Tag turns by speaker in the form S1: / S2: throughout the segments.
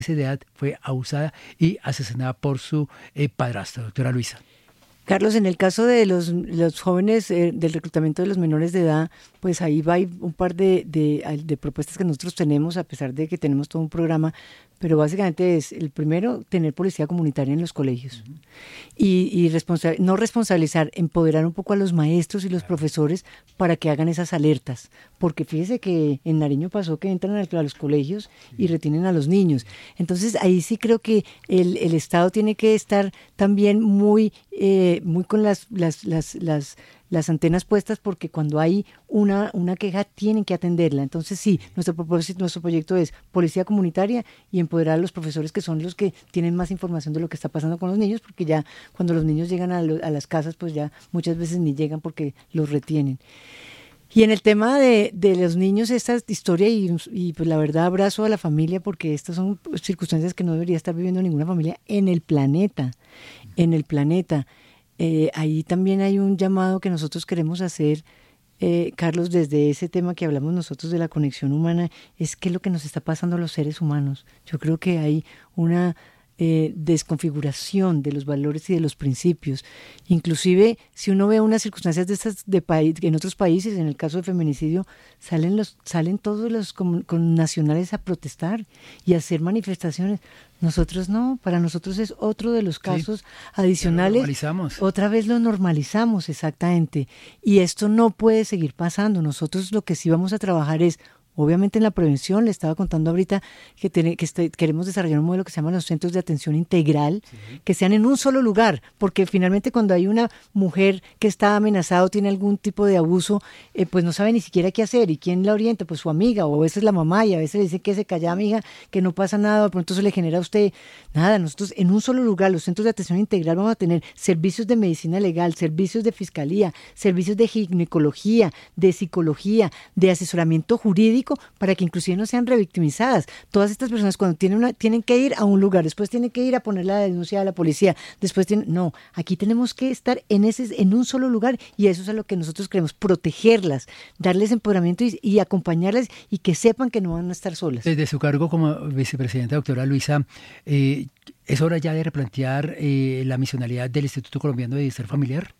S1: de edad fue abusada y asesinada por su padrastro. Doctora Luisa.
S2: Carlos, en el caso de los jóvenes, del reclutamiento de los menores de edad, pues ahí va un par de propuestas que nosotros tenemos, a pesar de que tenemos todo un programa, pero básicamente es, el primero, tener policía comunitaria en los colegios. Uh-huh. Y no responsabilizar, empoderar un poco a los maestros y los profesores para que hagan esas alertas. Porque fíjese que en Nariño pasó que entran a los colegios y retienen a los niños. Entonces ahí sí creo que el Estado tiene que estar también muy con las antenas puestas, porque cuando hay una queja tienen que atenderla. Entonces sí, nuestro proyecto es policía comunitaria y empoderar a los profesores, que son los que tienen más información de lo que está pasando con los niños, porque ya cuando los niños llegan a las casas, pues ya muchas veces ni llegan porque los retienen. Y en el tema de los niños, esta historia, y pues la verdad abrazo a la familia, porque estas son circunstancias que no debería estar viviendo ninguna familia en el planeta. Ahí también hay un llamado que nosotros queremos hacer, Carlos, desde ese tema que hablamos nosotros de la conexión humana, es qué es lo que nos está pasando a los seres humanos. Yo creo que hay una desconfiguración de los valores y de los principios. Inclusive, si uno ve unas circunstancias de estas en otros países, en el caso de feminicidio, salen todos los nacionales a protestar y a hacer manifestaciones. Nosotros no, para nosotros es otro de los casos adicionales.
S1: Lo normalizamos.
S2: Otra vez lo normalizamos, exactamente. Y esto no puede seguir pasando. Nosotros lo que sí vamos a trabajar es, obviamente, en la prevención. Le estaba contando ahorita que queremos desarrollar un modelo que se llama los centros de atención integral, que sean en un solo lugar, porque finalmente cuando hay una mujer que está amenazada o tiene algún tipo de abuso, pues no sabe ni siquiera qué hacer. ¿Y quién la orienta? Pues su amiga, o a veces la mamá, y a veces le dice que se calla, amiga, que no pasa nada, de pronto se le genera a usted nada. Nosotros en un solo lugar, los centros de atención integral, vamos a tener servicios de medicina legal, servicios de fiscalía, servicios de ginecología, de psicología, de asesoramiento jurídico, para que inclusive no sean revictimizadas. Todas estas personas, cuando tienen que ir a un lugar, después tienen que ir a poner la denuncia a la policía, no, aquí tenemos que estar en un solo lugar, y eso es a lo que nosotros queremos, protegerlas, darles empoderamiento y acompañarlas, y que sepan que no van a estar solas.
S1: Desde su cargo como vicepresidenta, doctora Luisa, ¿es hora ya de replantear la misionalidad del Instituto Colombiano de Bienestar Familiar?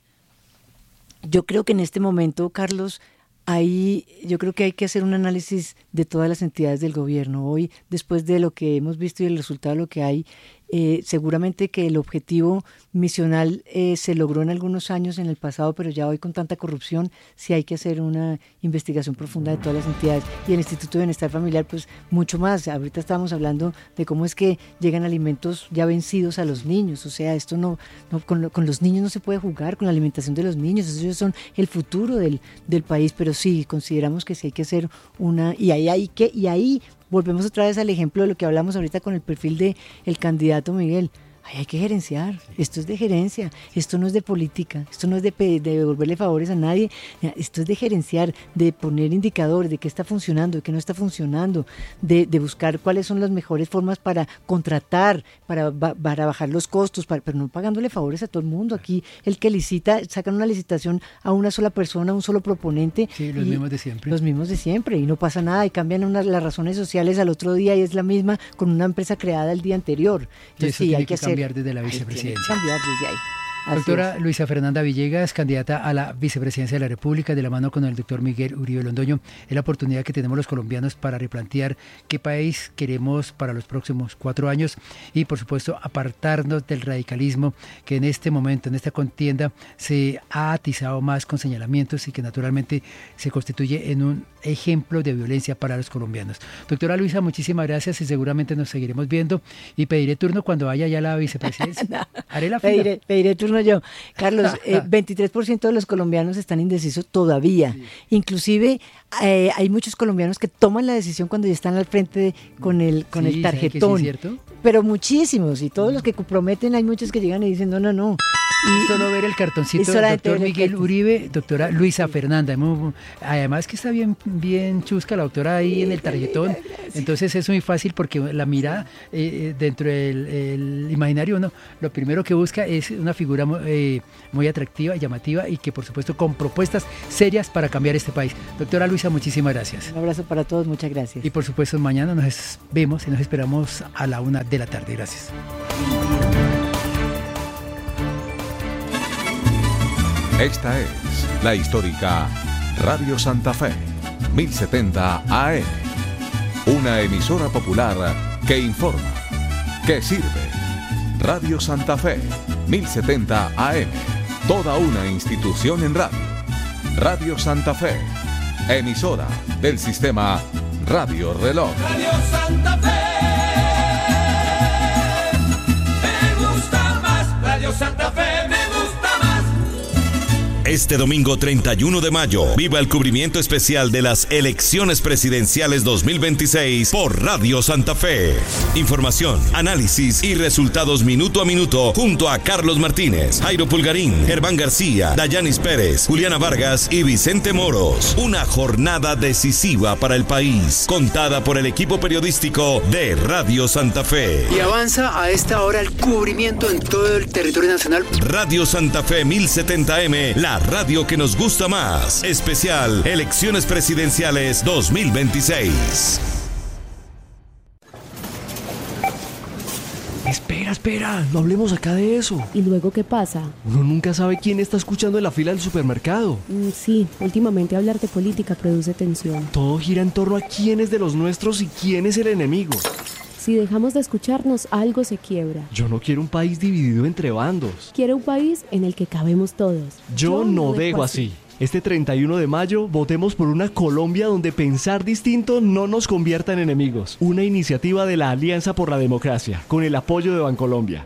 S2: Yo creo que en este momento, Carlos, yo creo que hay que hacer un análisis de todas las entidades del gobierno. Hoy, después de lo que hemos visto y el resultado de lo que hay, seguramente que el objetivo misional se logró en algunos años en el pasado, pero ya hoy con tanta corrupción sí hay que hacer una investigación profunda de todas las entidades. Y el Instituto de Bienestar Familiar, pues mucho más. Ahorita estábamos hablando de cómo es que llegan alimentos ya vencidos a los niños. O sea, esto con los niños no se puede jugar, con la alimentación de los niños. Ellos son el futuro del país, pero sí, consideramos que sí hay que hacer y ahí volvemos otra vez al ejemplo de lo que hablamos ahorita con el perfil del candidato Miguel. Hay que gerenciar, esto es de gerencia, esto no es de política, esto no es de devolverle favores a nadie, esto es de gerenciar, de poner indicadores de qué está funcionando, de qué no está funcionando, de buscar cuáles son las mejores formas para contratar, para bajar los costos, pero no pagándole favores a todo el mundo. Aquí el que licita, sacan una licitación a una sola persona, a un solo proponente.
S1: Sí, los mismos de siempre.
S2: Los mismos de siempre, y no pasa nada, y cambian las razones sociales al otro día y es la misma con una empresa creada el día anterior.
S1: Entonces sí, hay que cambiar desde la vicepresidencia.
S2: Cambiar desde ahí.
S1: Doctora Luisa Fernanda Villegas, candidata a la vicepresidencia de la República, de la mano con el doctor Miguel Uribe Londoño, es la oportunidad que tenemos los colombianos para replantear qué país queremos para los próximos 4 años y, por supuesto, apartarnos del radicalismo que en este momento, en esta contienda, se ha atizado más con señalamientos y que naturalmente se constituye en un ejemplo de violencia para los colombianos. Doctora Luisa, muchísimas gracias y seguramente nos seguiremos viendo y pediré turno cuando vaya ya la vicepresidencia. Haré la fila.
S2: Pediré turno yo. Carlos, 23% de los colombianos están indecisos todavía. Sí. Inclusive hay muchos colombianos que toman la decisión cuando ya están al frente con el tarjetón.
S1: Sí, ¿cierto?
S2: Pero muchísimos, y todos los que prometen, hay muchos que llegan y dicen no.
S1: Solo ver el cartoncito, doctor Miguel Uribe, doctora Luisa Fernanda. Además que está bien chusca la doctora ahí en el tarjetón. Entonces es muy fácil porque la mirada dentro del imaginario uno, lo primero que busca es una figura muy atractiva, llamativa y que por supuesto con propuestas serias para cambiar este país. Doctora Luisa, muchísimas gracias.
S2: Un abrazo para todos, muchas gracias.
S1: Y por supuesto mañana nos vemos y nos esperamos a la 1 de la tarde. Gracias.
S3: Esta es la histórica Radio Santa Fe, 1070 AM. Una emisora popular que informa, que sirve. Radio Santa Fe, 1070 AM. Toda una institución en radio. Radio Santa Fe, emisora del sistema Radio Reloj.
S4: Radio Santa Fe, me gusta más. Radio Santa Fe, me gusta más.
S5: Este domingo 31 de mayo, viva el cubrimiento especial de las elecciones presidenciales 2026 por Radio Santa Fe. Información, análisis y resultados minuto a minuto junto a Carlos Martínez, Jairo Pulgarín, Germán García, Dayanis Pérez, Juliana Vargas y Vicente Moros. Una jornada decisiva para el país, contada por el equipo periodístico de Radio Santa Fe.
S1: Y avanza a esta hora el cubrimiento en todo el territorio nacional.
S5: Radio Santa Fe 1070M, la radio que nos gusta más. Especial Elecciones Presidenciales 2026.
S6: Espera, no hablemos acá de eso.
S7: ¿Y luego qué pasa?
S6: Uno nunca sabe quién está escuchando en la fila del supermercado.
S7: Sí, últimamente hablar de política produce tensión.
S6: Todo gira en torno a quién es de los nuestros y quién es el enemigo.
S7: Si dejamos de escucharnos, algo se quiebra.
S6: Yo no quiero un país dividido entre bandos.
S7: Quiero un país en el que cabemos todos.
S6: Yo no dejo así. Este 31 de mayo, votemos por una Colombia donde pensar distinto no nos convierta en enemigos. Una iniciativa de la Alianza por la Democracia, con el apoyo de Bancolombia.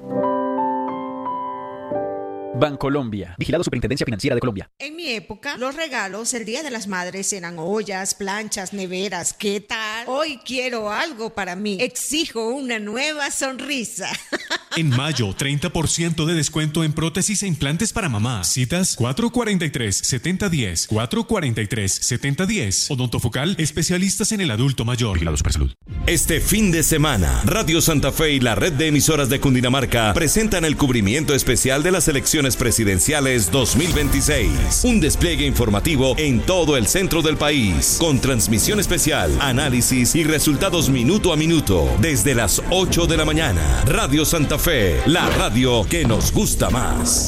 S8: Bancolombia, vigilado Superintendencia Financiera de Colombia.
S9: En mi época, los regalos el Día de las Madres eran ollas, planchas, neveras. ¿Qué tal? Hoy quiero algo para mí. Exijo una nueva sonrisa.
S10: En mayo, 30% de descuento en prótesis e implantes para mamá. Citas 443-7010, 443-7010. Odontofocal, especialistas en el adulto mayor.
S5: Vigilado Supersalud. Este fin de semana, Radio Santa Fe y la red de emisoras de Cundinamarca presentan el cubrimiento especial de las elecciones presidenciales 2026. Un despliegue informativo en todo el centro del país, con transmisión especial, análisis y resultados minuto a minuto, desde las 8 de la mañana. Radio Santa Fe, la radio que nos gusta más.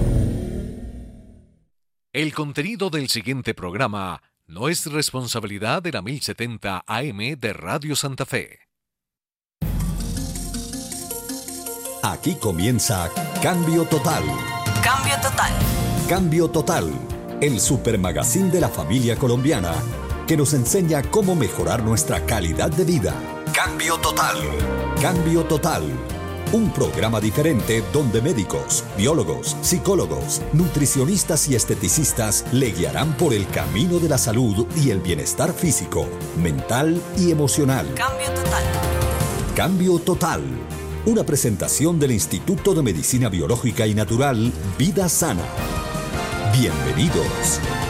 S11: El contenido del siguiente programa no es responsabilidad de la 1070 AM de Radio Santa Fe.
S12: Aquí comienza Cambio Total.
S13: Cambio Total.
S12: Cambio Total, el supermagazín de la familia colombiana que nos enseña cómo mejorar nuestra calidad de vida. Cambio Total. Cambio Total. Un programa diferente donde médicos, biólogos, psicólogos, nutricionistas y esteticistas le guiarán por el camino de la salud y el bienestar físico, mental y emocional.
S13: Cambio Total.
S12: Cambio Total. Una presentación del Instituto de Medicina Biológica y Natural Vida Sana. Bienvenidos.